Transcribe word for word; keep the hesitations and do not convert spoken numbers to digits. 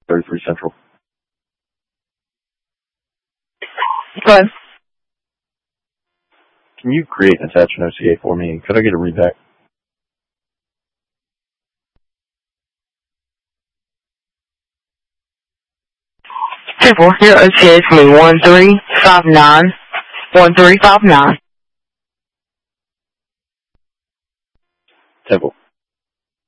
thirty-three Central. Go ahead. Can you create and attach an O C A for me, and could I get a readback? Simple. Your O C A is going to be one three five nine. one three five nine. Temple.